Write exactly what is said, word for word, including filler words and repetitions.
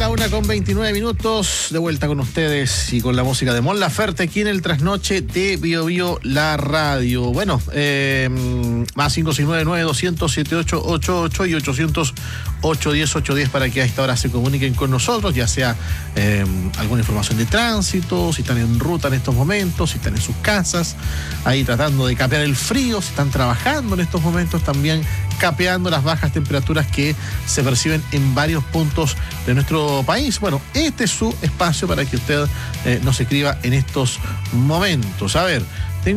la una con veintinueve minutos, de vuelta con ustedes y con la música de Mon Laferte aquí en el Trasnoche de Bio Bio, la radio. Bueno, eh, más cinco seis nueve nueve dos cero cero siete ocho ocho ocho y ochocientos ocho diez ocho diez para que a esta hora se comuniquen con nosotros, ya sea eh, alguna información de tránsito, si están en ruta en estos momentos, si están en sus casas, ahí tratando de capear el frío, si están trabajando en estos momentos también capeando las bajas temperaturas que se perciben en varios puntos de nuestro país. Bueno, este es su espacio para que usted eh, nos escriba en estos momentos. A ver,